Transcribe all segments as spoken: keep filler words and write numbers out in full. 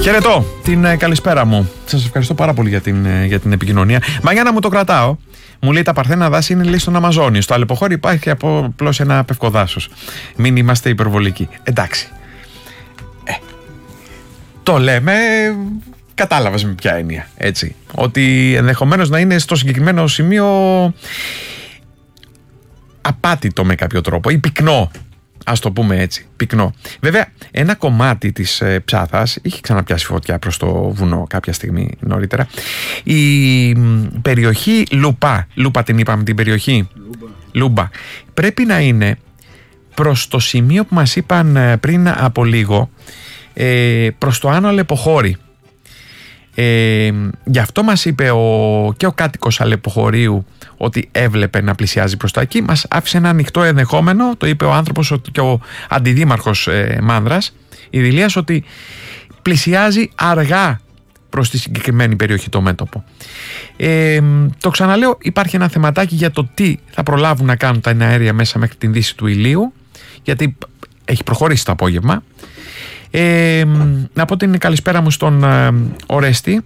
Χαιρετώ, την ε, καλησπέρα μου. Σας ευχαριστώ πάρα πολύ για την, ε, για την επικοινωνία. Μα για να μου το κρατάω, μου λέει τα παρθένα δάση είναι λέει στον Αμαζόνιο. Στο Αλεποχώρι υπάρχει απλώς ένα πευκοδάσος. Μην είμαστε υπερβολικοί. Εντάξει. Ε, το λέμε, κατάλαβες με ποια έννοια. Έτσι. Ότι ενδεχομένως να είναι στο συγκεκριμένο σημείο απάτητο με κάποιο τρόπο ή πυκνό. Ας το πούμε έτσι, πυκνό. Βέβαια, ένα κομμάτι της ε, Ψάθας είχε ξαναπιάσει φωτιά προς το βουνό κάποια στιγμή νωρίτερα. Η μ, περιοχή Λουπά, Λούπα την είπαμε την περιοχή, Λούμπα. Λούμπα, πρέπει να είναι προς το σημείο που μας είπαν ε, πριν από λίγο, ε, προς το Άνω Αλεποχώρι. Ε, γι' αυτό μας είπε ο, και ο κάτοικος Αλεποχωρίου ότι έβλεπε να πλησιάζει προς τα εκεί. Μας άφησε ένα ανοιχτό ενδεχόμενο, το είπε ο άνθρωπος και ο αντιδήμαρχος ε, Μάνδρας Ιδηλίας, ότι πλησιάζει αργά προς τη συγκεκριμένη περιοχή το μέτωπο. Ε, το ξαναλέω, υπάρχει ένα θεματάκι για το τι θα προλάβουν να κάνουν τα εναέρια μέσα μέχρι την δύση του ηλίου, γιατί έχει προχωρήσει το απόγευμα. Ε, να πω την καλησπέρα μου στον ε, Ορέστη.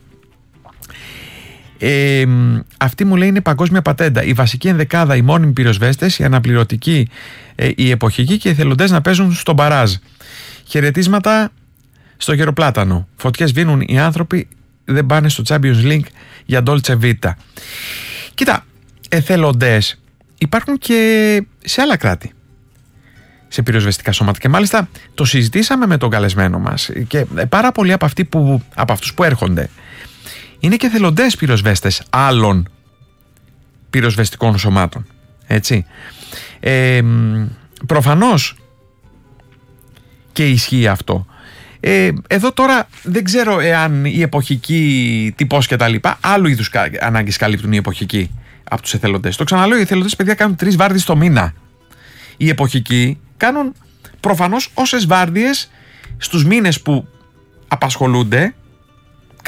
Ε, αυτή μου λέει είναι παγκόσμια πατέντα. Η βασική ενδεκάδα, οι μόνιμοι πυροσβέστες, η αναπληρωτική, ε, η εποχική και οι εθελοντές να παίζουν στον μπαράζ. Χαιρετίσματα στο Γεροπλάτανο. Φωτιές βίνουν οι άνθρωποι, δεν πάνε στο Champions League για Dolce Vita. Κοίτα, εθελοντές υπάρχουν και σε άλλα κράτη, σε πυροσβεστικά σώματα, και μάλιστα το συζητήσαμε με τον καλεσμένο μας, και πάρα πολλοί από, αυτοί που, από αυτούς που έρχονται είναι και θελοντές πυροσβέστες άλλων πυροσβεστικών σωμάτων, έτσι. Ε, προφανώς και ισχύει αυτό. Ε, εδώ τώρα δεν ξέρω εάν η εποχική τυπός και τα λοιπά άλλου είδους ανάγκες καλύπτουν οι εποχικοί από τους εθελοντές. Το ξαναλέω, οι εθελοντές, παιδιά, κάνουν τρεις βάρδιες το μήνα. Οι εποχικοί κάνουν προφανώς όσες βάρδιες στους μήνες που απασχολούνται